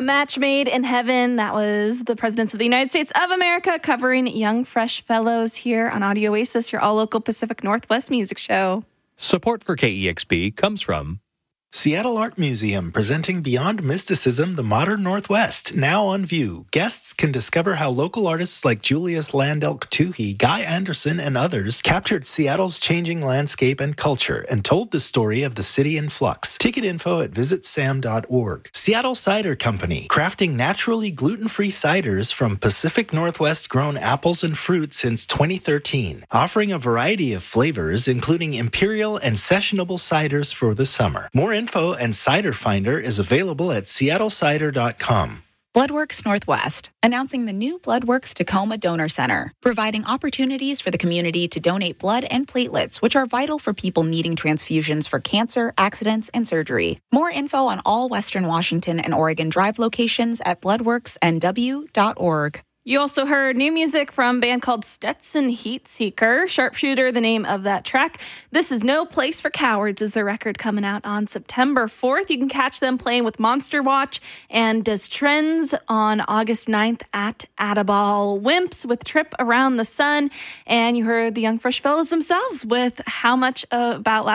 A match made in heaven. That was the presidents of the United States of America covering Young Fresh Fellows here on Audio Oasis, your all-local Pacific Northwest music show. Support for KEXP comes from Seattle Art Museum, presenting Beyond Mysticism, the Modern Northwest, now on view. Guests can discover how local artists like Julius Landelk Tuhi, Guy Anderson, and others captured Seattle's changing landscape and culture and told the story of the city in flux. Ticket info at visitsam.org. Seattle Cider Company, crafting naturally gluten-free ciders from Pacific Northwest-grown apples and fruit since 2013, offering a variety of flavors, including imperial and sessionable ciders for the summer. More info and Cider Finder is available at seattlecider.com. Bloodworks Northwest, announcing the new Bloodworks Tacoma Donor Center, providing opportunities for the community to donate blood and platelets, which are vital for people needing transfusions for cancer, accidents, and surgery. More info on all Western Washington and Oregon Drive locations at bloodworksnw.org. You also heard new music from a band called Stetson Heat Seeker. Sharpshooter, the name of that track. This is No Place for Cowards is their record coming out on September 4th. You can catch them playing with Monster Watch and Does Trends on August 9th at Adaball. Wimps with Trip Around the Sun. And you heard the Young Fresh Fellows themselves with How Much About Last